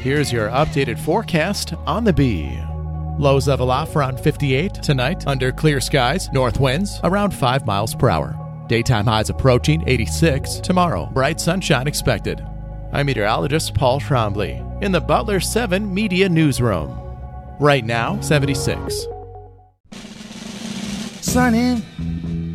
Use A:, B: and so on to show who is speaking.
A: Here's your updated forecast on the Bee. Lows level off around 58 tonight under clear skies, north winds around 5 miles per hour. Daytime highs approaching 86 tomorrow. Bright sunshine expected. I'm meteorologist Paul Trombley in the Butler 7 Media Newsroom. Right now, 76.
B: Sunny,